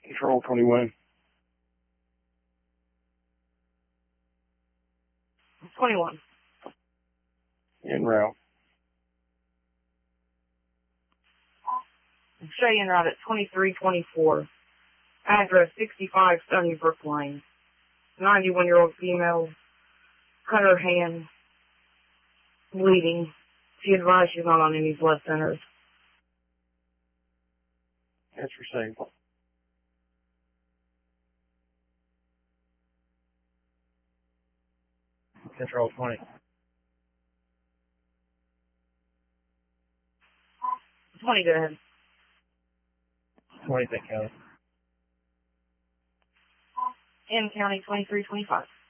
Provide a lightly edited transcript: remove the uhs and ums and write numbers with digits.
Control 21. 21. En route. Stay en route at 2324. Address 65 Stony Brook Lane. 91-year-old female. Cut her hand. Bleeding. She advised she's not on any blood centers. That's received. Control 20. 20, go ahead. 20, County. In County 2325.